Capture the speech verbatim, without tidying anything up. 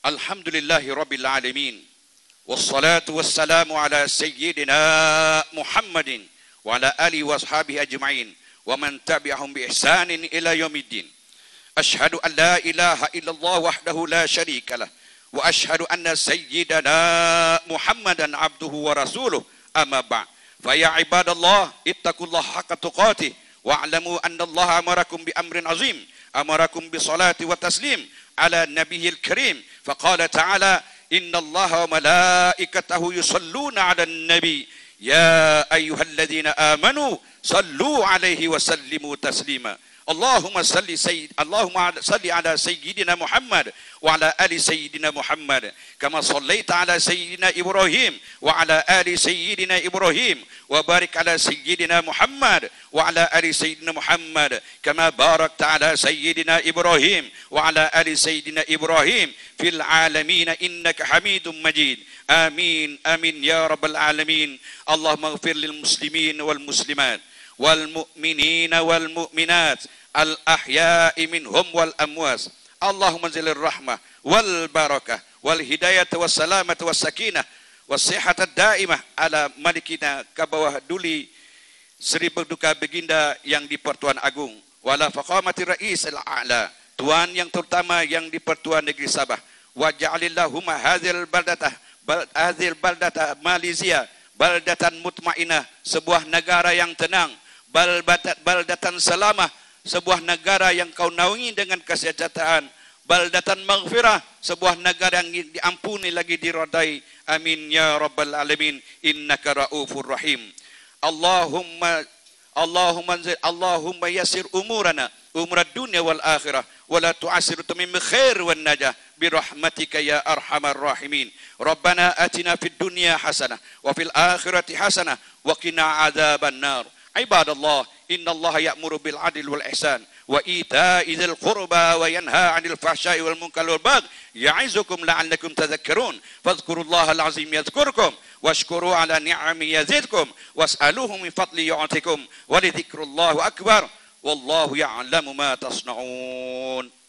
Alhamdulillahi Rabbil Alamin. Wassalatu wassalamu ala Sayyidina Muhammadin wa ala alihi wa ashabihi ajma'in wa man tabi'ahum bi ihsanin ila yaumiddin. Ashhadu an la ilaha illallah wahdahu la syarika lah wa ashhadu anna Sayyidina Muhammadan abduhu wa rasuluh. Amma ba'd. Fa ya ibadallah ittaqullaha haqqa tuqatih wa'lamu anna Allah amarakum bi amrin azim. Amarakum bi salati wa taslim ala nabiyil karim. Faqala ta'ala inna Allah wa malaikatahu yusalluna ala nabi ya ayyuhalladzina amanu sallu alaihi wa sallimu taslima. Allahumma salli sayyid Allahumma salli ala sayyidina Muhammad wa ala ali sayyidina Muhammad kama sallaita ala sayyidina Ibrahim wa ala ali sayyidina Ibrahim wa barik ala sayyidina Muhammad wa ala ali sayyidina Muhammad kama barakta ala sayyidina Ibrahim wa ala ali sayyidina Ibrahim fil alamin innaka Hamidum Majid. Amin amin ya rabbal alamin. Allahumma ighfir lil muslimin wal muslimat wal mu'minina wal mu'minat al ahya'i minhum wal amwas. Allahumma zilir rahmah wal barakah wal hidayah was salamat was sakinah was sihat daimah ala malikina kabawah duli Seri Paduka Baginda yang di Pertuan Agung wala faqamati rais al a'la, tuan yang terutama yang di Pertuan Negeri Sabah. Wa ja'alillahumma hadzal baldatah hadzal baldatah Malaysia baldatan mutmainah, sebuah negara yang tenang, baldatan baldatan salamah, sebuah negara yang kau naungi dengan kesejahteraan, baldatan maghfirah, sebuah negara yang diampuni lagi diradai. Amin ya rabbal alamin. Innaka raufur rahim. Allahumma Allahumma Allahumma yassir umurana umurad dunya wal akhirah wa la tu'assir min khair wan najah bi rahmatika ya arhamar rahimin. Rabbana atina fid dunya hasanah wa fil akhirati hasanah wa qina adzaban nar. Ibadallah, innallaha ya'muru bil adli wal ihsan wa ita'i dzil qurba wa yanha 'anil fahsya'i wal munkari wal baghi ya'izukum la'allakum tadhakkarun. Fadhkurullahal 'azim yadhkurkum washkuru 'ala ni'amihi yazidkum was'aluhu min fadli yu'tikum wa li dzikrullahi akbar wallahu ya'lamu ma tasna'un.